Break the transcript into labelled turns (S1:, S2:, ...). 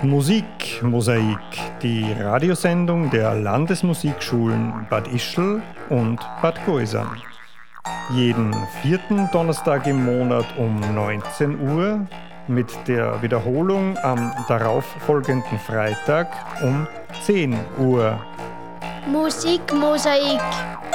S1: Musikmosaik, die Radiosendung der Landesmusikschulen Bad Ischl und Bad Gäusern. Jeden vierten Donnerstag im Monat um 19 Uhr mit der Wiederholung am darauffolgenden Freitag um 10 Uhr.
S2: Musikmosaik.